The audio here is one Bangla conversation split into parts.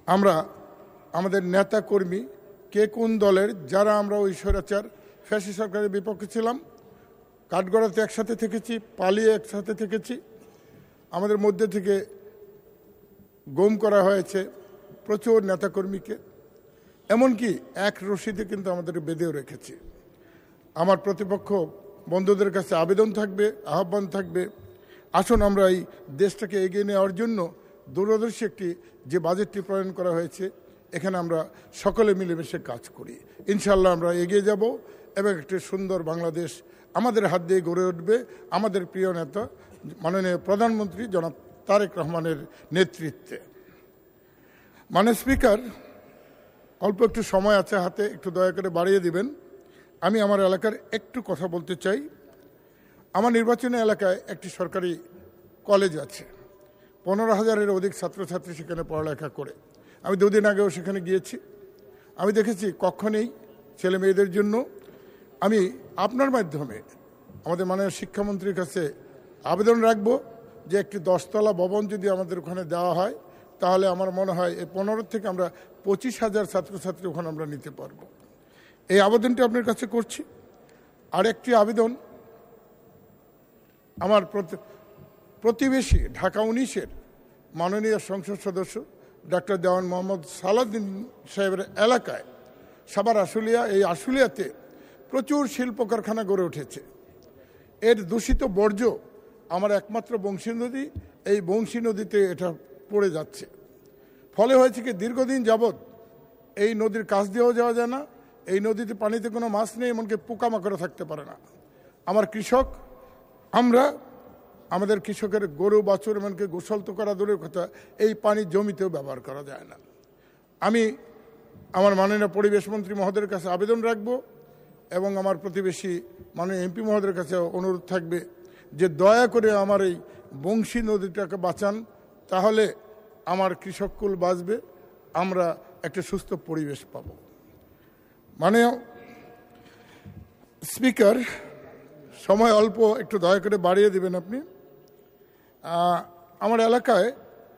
আমরা আমাদের নেতা কর্মী কে কোন দলের, যারা আমরা ওই স্বৈরাচার ফ্যাসিস্ট সরকারের বিপক্ষে ছিলাম, কাঠগড়াতে একসাথে থেকেছি, পালিয়ে একসাথে থেকেছি, আমাদের মধ্যে থেকে গুম করা হয়েছে প্রচুর নেতাকর্মীকে, এমনকি এক রশিদে কিন্তু আমাদের বেঁধেও রেখেছি। আমার প্রতিপক্ষ বন্ধুদের কাছে আবেদন থাকবে, আহ্বান থাকবে, আসুন আমরা এই দেশটাকে এগিয়ে নেওয়ার জন্য দূরদর্শী একটি যে বাজেটটি প্রণয়ন করা হয়েছে, এখানে আমরা সকলে মিলেমিশে কাজ করি। ইনশাল্লাহ আমরা এগিয়ে যাব এবং একটি সুন্দর বাংলাদেশ আমাদের হাত দিয়ে গড়ে উঠবে আমাদের প্রিয় নেতা মাননীয় প্রধানমন্ত্রী জনাব তারেক রহমানের নেতৃত্বে। মাননীয় স্পিকার, অল্প একটু সময় আছে হাতে, একটু দয়া করে বাড়িয়ে দিবেন। আমি আমার এলাকার একটু কথা বলতে চাই। আমার নির্বাচনী এলাকায় একটি সরকারি কলেজ আছে, 15,000-এর অধিক ছাত্রছাত্রী সেখানে পড়ালেখা করে। আমি দুদিন আগেও সেখানে গিয়েছি। আমি দেখেছি কক্ষ নেই ছেলে মেয়েদের জন্য। আমি আপনার মাধ্যমে আমাদের মাননীয় শিক্ষামন্ত্রীর কাছে আবেদন রাখব যে একটি 10তলা ভবন যদি আমাদের ওখানে দেওয়া হয়, তাহলে আমার মনে হয় এই 15 থেকে আমরা 25,000 ছাত্রছাত্রী ওখানে আমরা নিতে পারব। এই আবেদনটি আপনার কাছে করছি। আরেকটি আবেদন, আমার প্রতিবেশী ঢাকা 19-এর মাননীয় সংসদ সদস্য ডাক্তার দেওয়ান মোহাম্মদ সালাউদ্দিন সাহেবের এলাকায় সাভার আশুলিয়া, এই আশুলিয়াতে প্রচুর শিল্প কারখানা গড়ে উঠেছে। এর দূষিত বর্জ্য আমার একমাত্র বংশী নদী, এই বংশী নদীতে এটা পড়ে যাচ্ছে। ফলে হয়েছে কি, দীর্ঘদিন যাবৎ এই নদীর কাছ দিয়েও যাওয়া যায় না, এই নদীতে পানিতে কোনো মাছ নেই, এমনকি পোকামাকড়ও থাকতে পারে না। আমার কৃষক, আমরা আমাদের কৃষকের গরু বাছুর এমনকি গোসল তো করা দূরের কথা, এই পানি জমিতেও ব্যবহার করা যায় না। আমি আমার মাননীয় পরিবেশ মন্ত্রী মহোদয়ের কাছে আবেদন রাখব এবং আমার প্রতিবেশী মাননীয় এমপি মহোদয়ের কাছে অনুরোধ থাকবে যে দয়া করে আমার এই বংশী নদীটাকে বাঁচান, তাহলে আমার কৃষককুল বাঁচবে, আমরা একটা সুস্থ পরিবেশ পাব। মাননীয় স্পিকার, সময় অল্প, একটু দয়া করে বাড়িয়ে দেবেন আপনি। আমার এলাকায়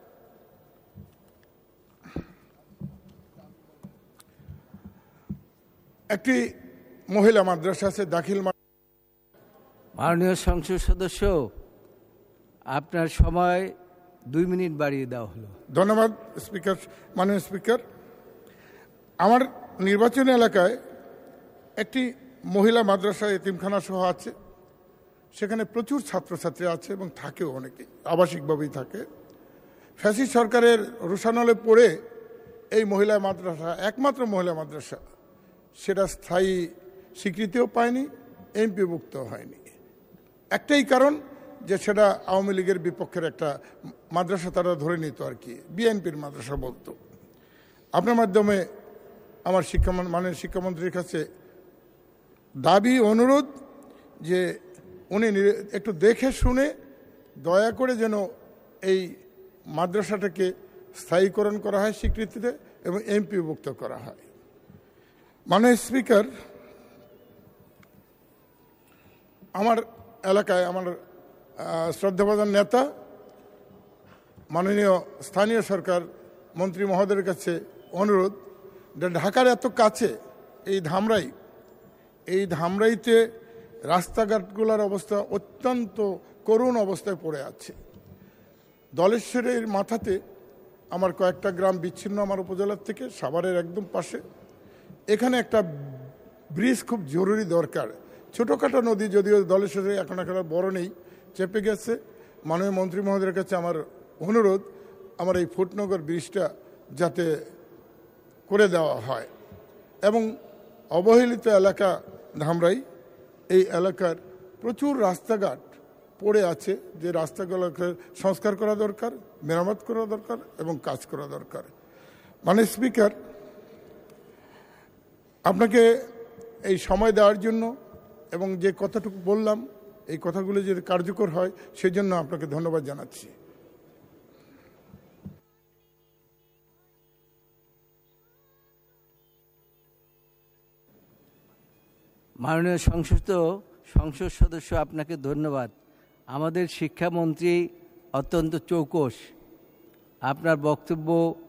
একটি মহিলা মাদ্রাসা আছে, দাখিল। মাননীয় সংসদ সদস্য, আপনার সময় 2 মিনিট বাড়িয়ে দেওয়া হলো। ধন্যবাদ স্পিকার। মাননীয় স্পিকার, আমার নির্বাচনী এলাকায় একটি মহিলা মাদ্রাসা এতিমখানা সহ আছে। সেখানে প্রচুর ছাত্রছাত্রী আছে এবং থাকেও অনেকে, আবাসিকভাবেই থাকে। ফ্যাসিস্ট সরকারের রোষানলে পড়ে এই মহিলা মাদ্রাসা, একমাত্র মহিলা মাদ্রাসা, সেটা স্থায়ী স্বীকৃতিও পায়নি, এমপিভুক্ত হয়নি। একটাই কারণ যে সেটা আওয়ামী লীগের বিপক্ষের একটা মাদ্রাসা, তারা ধরে নিত আর কি, বিএনপির মাদ্রাসা বলতো। আপনার মাধ্যমে আমার মাননীয় শিক্ষামন্ত্রীর কাছে দাবি, অনুরোধ যে উনি একটু দেখে শুনে দয়া করে যেন এই মাদ্রাসাটাকে স্থায়ীকরণ করা হয় স্বীকৃতিতে এবং এমপিভুক্ত করা হয়। মাননীয় স্পিকার, আমার এলাকায় আমার শ্রদ্ধাভাজন নেতা মাননীয় স্থানীয় সরকার মন্ত্রী মহোদয়ের কাছে অনুরোধ, ঢাকার এত কাছে এই ধামরাইতে রাস্তাঘাটগুলোর অবস্থা অত্যন্ত করুণ অবস্থায় পড়ে আছে। দলেশ্বরের মাথাতে আমার কয়েকটা গ্রাম বিচ্ছিন্ন আমার উপজেলার থেকে, সাভারের একদম পাশে। এখানে একটা ব্রিজ খুব জরুরি দরকার। ছোটোখাটো নদী, যদিও দলেশ্বরে এখন বড় নেই, চেপে গেছে। মাননীয় মন্ত্রী মহোদয়ের কাছে আমার অনুরোধ, আমার এই ফুটনগর ব্রিজটা যাতে করে দেওয়া হয়। এবং অবহেলিত এলাকা ধামরাই, এই এলাকার প্রচুর রাস্তাঘাট পড়ে আছে, যে রাস্তাগুলোকে সংস্কার করা দরকার, মেরামত করা দরকার এবং কাজ করা দরকার। মাননীয় স্পিকার, আপনাকে এই সময় দেওয়ার জন্য এবং যে কথাটুকু বললাম, এই কথাগুলো যদি কার্যকর হয় সেই জন্য আপনাকে ধন্যবাদ জানাচ্ছি। মাননীয় সংসদ সদস্য, আপনাকে ধন্যবাদ। আমাদের শিক্ষামন্ত্রী অত্যন্ত চৌকস, আপনার বক্তব্য